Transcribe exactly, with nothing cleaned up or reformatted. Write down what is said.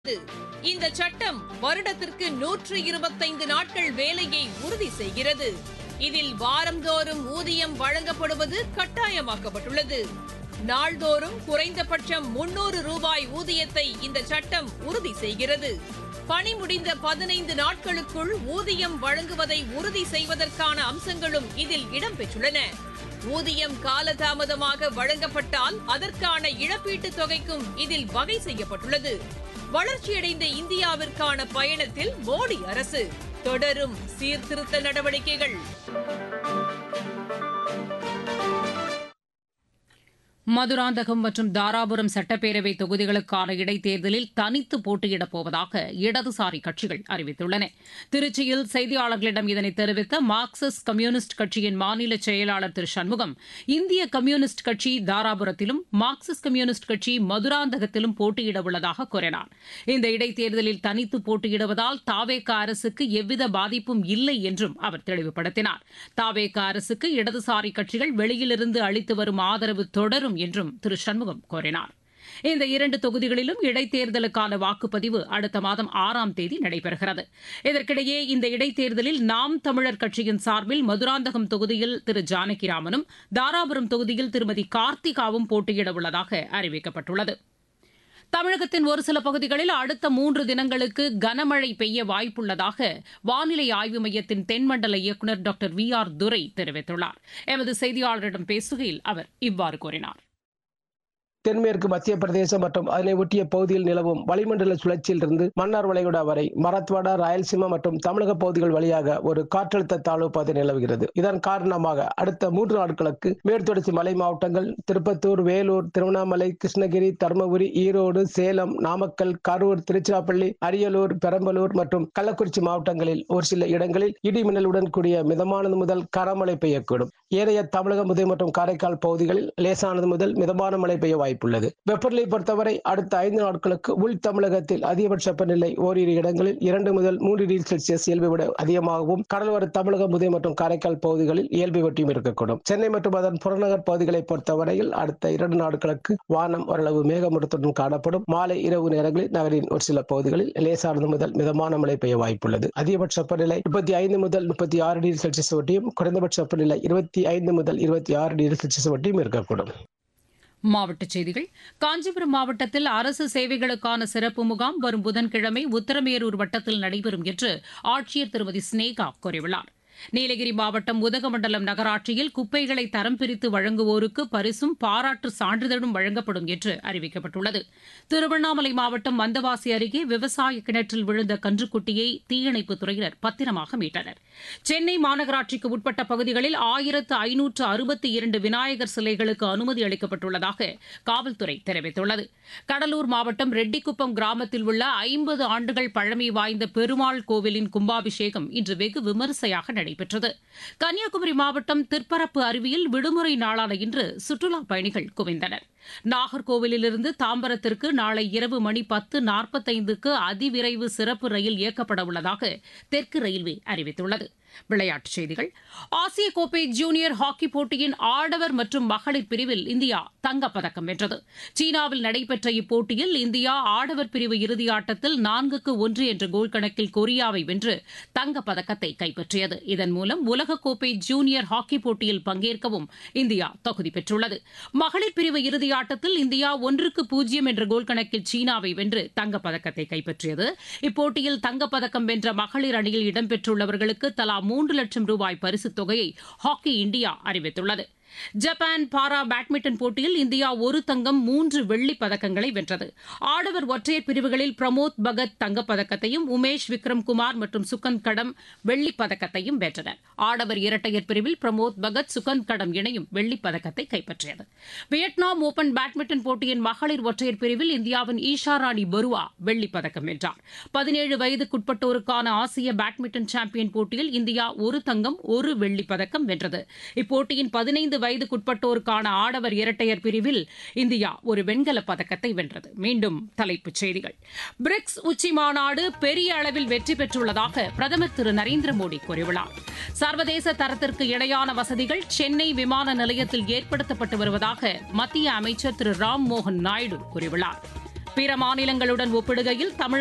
இந்த சட்டம் வருடத்திற்கு நூற்று இருபத்தைந்து நாட்கள் வேலையை உறுதி செய்கிறது. இதில் வாரந்தோறும் ஊதியம் வழங்கப்படுவது கட்டாயமாக்கப்பட்டுள்ளது. நாள்தோறும் குறைந்தபட்சம் முன்னூறு ரூபாய் ஊதியத்தை இந்த சட்டம் உறுதி செய்கிறது. பணி முடிந்த பதினைந்து நாட்களுக்குள் ஊதியம் வழங்குவதை உறுதி செய்வதற்கான அம்சங்களும் இதில் இடம்பெற்றுள்ளன. ஊதியம் காலதாமதமாக வழங்கப்பட்டால் அதற்கான இழப்பீட்டுத் தொகைக்கும் இதில் வகை செய்யப்பட்டுள்ளது. வளர்ச்சியடைந்த இந்தியாவிற்கான பயணத்தில் மோடி அரசு தொடரும் சீர்திருத்த நடவடிக்கைகள். மதுராந்தகம் மற்றும் தாராபுரம் சட்டப்பேரவை தொகுதிகளுக்கான இடைத்தேர்தலில் தனித்து போட்டியிடப் போவதாக இடதுசாரி கட்சிகள் அறிவித்துள்ளன. திருச்சியில் செய்தியாளர்களிடம் இதனை தெரிவித்த மார்க்சிஸ்ட் கம்யூனிஸ்ட் கட்சியின் மாநில செயலாளர் திரு சண்முகம், இந்திய கம்யூனிஸ்ட் கட்சி தாராபுரத்திலும் மார்க்சிஸ்ட் கம்யூனிஸ்ட் கட்சி மதுராந்தகத்திலும் போட்டியிட உள்ளதாக கூறினார். இந்த இடைத்தேர்தலில் தனித்து போட்டியிடுவதால் தாவேக அரசுக்கு எவ்வித பாதிப்பும் இல்லை என்றும் அவர் தெளிவுபடுத்தினார். தாவேக அரசுக்கு இடதுசாரி கட்சிகள் வெளியிலிருந்து அளித்து வரும் ஆதரவு தொடரும் என்றும் திரு சண்முகம் கூறினார். இந்த இரண்டு தொகுதிகளிலும் இடைத்தேர்தலுக்கான வாக்குப்பதிவு அடுத்த மாதம் ஆறாம் தேதி நடைபெறுகிறது. இதற்கிடையே இந்த இடைத்தேர்தலில் நாம் தமிழர் கட்சியின் சார்பில் மதுராந்தகம் தொகுதியில் திரு ஜானகிராமனும் தாராபுரம் தொகுதியில் திருமதி கார்த்திகாவும் போட்டியிட உள்ளதாக அறிவிக்கப்பட்டுள்ளது. தமிழகத்தின் ஒரு சில பகுதிகளில் அடுத்த மூன்று தினங்களுக்கு கனமழை பெய்ய வாய்ப்புள்ளதாக வானிலை ஆய்வு மையத்தின் தென்மண்டல இயக்குநர் டாக்டர் வி ஆர் துரை தெரிவித்துள்ளார். எமது செய்தியாளரிடம் பேசுகையில் அவர் இவ்வாறு கூறினார். தென்மேற்கு மத்திய பிரதேசம் மற்றும் அதனை ஒட்டிய பகுதியில் நிலவும் வளிமண்டல சுழற்சியிலிருந்து மன்னார் வளைகுடா வரை மராத்வாடா, ராயல்சீமா மற்றும் தமிழக பகுதிகள் வழியாக ஒரு காற்றழுத்த தாழ்வு பாதை நிலவுகிறது. இதன் காரணமாக அடுத்த மூன்று நாட்களுக்கு மேற்குத்தொடர்ச்சி மலை மாவட்டங்கள் திருப்பத்தூர், வேலூர், திருவண்ணாமலை, கிருஷ்ணகிரி, தருமபுரி, ஈரோடு, சேலம், நாமக்கல், கரூர், திருச்சிராப்பள்ளி, அரியலூர், பெரம்பலூர் மற்றும் கள்ளக்குறிச்சி மாவட்டங்களில் ஒரு சில இடங்களில் இடி மின்னலுடன் கூடிய மிதமானது முதல் கனமழை பெய்யக்கூடும். ஏனைய தமிழகம், புதுவை மற்றும் காரைக்கால் பகுதிகளில் லேசானது முதல் மிதமான மழை பெய்ய வாய்ப்புள்ளது. வெப்பநிலை பொறுத்தவரை அடுத்த ஐந்து நாட்களுக்கு உள் தமிழகத்தில் அதிகபட்ச வெப்பநிலை ஓரிரு இடங்களில் இரண்டு முதல் மூன்று டிகிரி செல்சியஸ் இயல்பை விட அதிகமாகவும், கடலோர தமிழகம், புதுவை மற்றும் காரைக்கால் பகுதிகளில் இயல்பை ஒட்டியும் இருக்கக்கூடும். சென்னை மற்றும் அதன் புறநகர் பகுதிகளை பொறுத்தவரையில் அடுத்த இரண்டு நாட்களுக்கு வானம் ஓரளவு மேகமூட்டத்துடன் காணப்படும். மாலை இரவு நேரங்களில் நகரின் ஒரு சில பகுதிகளில் லேசானது முதல் மிதமான மழை பெய்ய வாய்ப்புள்ளது. அதிகபட்ச வெப்பநிலை முப்பத்தி ஐந்து முதல் முப்பத்தி ஆறு டிகிரி செல்சியஸ் ஒட்டியும், குறைந்தபட்ச வெப்பநிலை இருபத்தி ஐந்து முதல் இருபத்தி ஆறு டிகிரி செல்சியஸ் ஒட்டியும் இருக்கக்கூடும். மாவட்டச் செய்திகள். காஞ்சிபுரம் மாவட்டத்தில் அரசு சேவைகளுக்கான சிறப்பு முகாம் வரும் புதன்கிழமை உத்தரமேரூர் வட்டத்தில் நடைபெறும் என்று ஆட்சியர் திருமதி ஸ்னேகா கூறியுள்ளார். நீலகிரி மாவட்டம் உதகமண்டலம் நகராட்சியில் குப்பைகளை தரம் பிரித்து வழங்குவோருக்கு பரிசும் பாராட்டு சான்றிதழும் வழங்கப்படும் என்று அறிவிக்கப்பட்டுள்ளது. திருவண்ணாமலை மாவட்டம் மந்தவாசி அருகே விவசாய கிணற்றில் விழுந்த கன்றுக்குட்டியை தீயணைப்புத் துறையினர் பத்திரமாக மீட்டனர். சென்னை மாநகராட்சிக்கு உட்பட்ட பகுதிகளில் ஆயிரத்து ஐநூற்று அறுபத்தி இரண்டு விநாயகர் சிலைகளுக்கு அனுமதி அளிக்கப்பட்டுள்ளதாக காவல்துறை தெரிவித்துள்ளது. கடலூர் மாவட்டம் ரெட்டிக்குப்பம் கிராமத்தில் உள்ள ஐம்பது ஆண்டுகள் பழமை வாய்ந்த பெருமாள் கோவிலின் கும்பாபிஷேகம் இன்று வெகு விமரிசையாக நடைபெற்றது. கன்னியாகுமரி மாவட்டம் திற்பரப்பு அருவியில் விடுமுறை நாளான இன்று சுற்றுலாப் பயணிகள் குவிந்தனர். நாகர்கோவிலிருந்து தாம்பரத்திற்கு நாளை இரவு மணி பத்து நாற்பத்தைந்துக்கு அதிவிரைவு சிறப்பு ரயில் இயக்கப்பட உள்ளதாக தெற்கு ரயில்வே அறிவித்துள்ளது. விளையாட்டுச் செய்திகள். ஆசிய கோப்பை ஜூனியர் ஹாக்கி போட்டியின் ஆடவர் மற்றும் மகளிர் பிரிவில் இந்தியா தங்கப்பதக்கம் வென்றது. சீனாவில் நடைபெற்ற இப்போட்டியில் இந்தியா ஆடவர் பிரிவு இறுதியாட்டத்தில் நான்குக்கு ஒன்று என்ற கோல் கணக்கில் கொரியாவை வென்று தங்கப்பதக்கத்தை கைப்பற்றியது. இதன் மூலம் உலகக்கோப்பை ஜூனியர் ஹாக்கி போட்டியில் பங்கேற்கவும் இந்தியா தகுதி பெற்றுள்ளது. மகளிர் பிரிவு இறுதியாட்டத்தில் இந்தியா ஒன்றுக்கு பூஜ்ஜியம் என்ற கோல் கணக்கில் சீனாவை வென்று தங்கப்பதக்கத்தை கைப்பற்றியது. இப்போட்டியில் தங்கப்பதக்கம் வென்ற மகளிர் அணியில் இடம்பெற்றுள்ளவர்களுக்கு தலா மூன்று லட்சம் ரூபாய் பரிசுத் தொகையை ஹாக்கி இந்தியா அறிவித்துள்ளது. ஜப்பான் பாரா பேட்மிண்டன் போட்டியில் இந்தியா ஒரு தங்கம் மூன்று வெள்ளிப் பதக்கங்களை வென்றது. ஆடவர் ஒற்றையர் பிரிவுகளில் பிரமோத் பகத் தங்கப்பதக்கத்தையும், உமேஷ் விக்ரம் குமார் மற்றும் சுகந்த் கடம் வெள்ளிப் பதக்கத்தையும் வென்றனர். ஆடவர் இரட்டையர் பிரிவில் பிரமோத் பகத், சுகந்த் கடம் இணையும் வெள்ளிப் பதக்கத்தை கைப்பற்றியது. வியட்நாம் ஓபன் பேட்மிண்டன் போட்டியின் மகளிர் ஒற்றையர் பிரிவில் இந்தியாவின் ஈஷா ராணி பருவா வெள்ளிப் பதக்கம் வென்றார். பதினேழு வயதுக்குட்பட்டோருக்கான ஆசிய பேட்மிண்டன் சாம்பியன் போட்டியில் இந்தியா ஒரு தங்கம் ஒரு வெள்ளிப் பதக்கம் வென்றது. இப்போட்டியின் பதினைந்து வயதுக்குட்பட்டோருக்கான ஆடவர் இரட்டையர் பிரிவில் இந்தியா ஒரு வெண்கலப் பதக்கத்தை வென்றது. மீண்டும் தலைப்புச் செய்திகள். பிரிக்ஸ் உச்சி மாநாடு பெரிய அளவில் வெற்றி பெற்றுள்ளதாக பிரதமர் திரு நரேந்திர மோடி கூறியுள்ளார். சர்வதேச தரத்திற்கு இணையான வசதிகள் சென்னை விமான நிலையத்தில் ஏற்படுத்தப்பட்டு வருவதாக மத்திய அமைச்சர் திரு ராம்மோகன் நாயுடு கூறியுள்ளார். பிற மாநிலங்களுடன் ஒப்பிடுகையில் தமிழ்